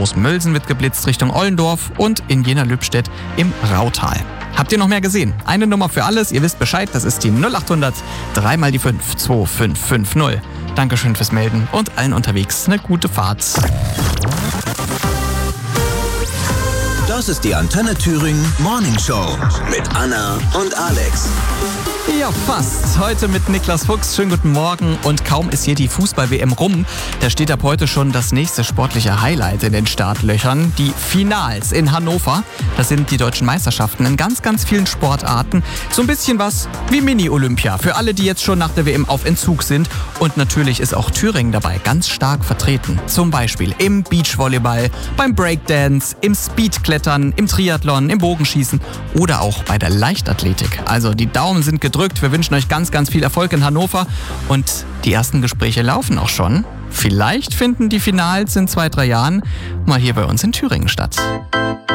Großmölsen wird geblitzt Richtung Ollendorf und in Jena-Lübstedt im Rautal. Habt ihr noch mehr gesehen? Eine Nummer für alles, ihr wisst Bescheid, das ist die 0800 3 mal die 5 2550. Dankeschön fürs Melden und allen unterwegs eine gute Fahrt. Das ist die Antenne Thüringen Morning Show mit Anna und Alex. Ja, fast. Heute mit Niklas Fuchs. Schönen guten Morgen. Und kaum ist hier die Fußball-WM rum, da steht ab heute schon das nächste sportliche Highlight in den Startlöchern. Die Finals in Hannover. Das sind die deutschen Meisterschaften in ganz, ganz vielen Sportarten. So ein bisschen was wie Mini-Olympia für alle, die jetzt schon nach der WM auf Entzug sind. Und natürlich ist auch Thüringen dabei ganz stark vertreten. Zum Beispiel im Beachvolleyball, beim Breakdance, im Speedklettern, im Triathlon, im Bogenschießen oder auch bei der Leichtathletik. Also die Daumen sind gedrückt. Wir wünschen euch ganz, ganz viel Erfolg in Hannover und die ersten Gespräche laufen auch schon. Vielleicht finden die Finals in 2-3 Jahren mal hier bei uns in Thüringen statt.